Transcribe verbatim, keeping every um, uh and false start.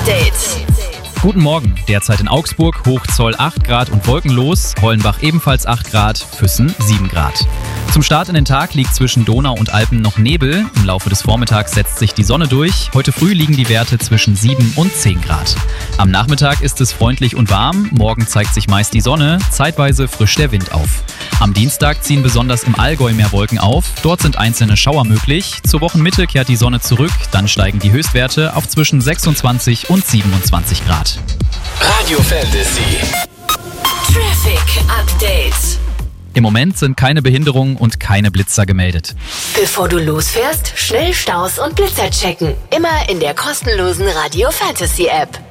Update. Guten Morgen. Derzeit in Augsburg, Hochzoll acht Grad und wolkenlos, Hollenbach ebenfalls acht Grad, Füssen sieben Grad. Zum Start in den Tag liegt zwischen Donau und Alpen noch Nebel. Im Laufe des Vormittags setzt sich die Sonne durch. Heute früh liegen die Werte zwischen sieben und zehn Grad. Am Nachmittag ist es freundlich und warm. Morgen zeigt sich meist die Sonne, zeitweise frischt der Wind auf. Am Dienstag ziehen besonders im Allgäu mehr Wolken auf. Dort sind einzelne Schauer möglich. Zur Wochenmitte kehrt die Sonne zurück. Dann steigen die Höchstwerte auf zwischen sechsundzwanzig und siebenundzwanzig Grad. Radio Fantasy. Traffic Update. Im Moment sind keine Behinderungen und keine Blitzer gemeldet. Bevor du losfährst, schnell Staus und Blitzer checken. Immer in der kostenlosen Radio Fantasy App.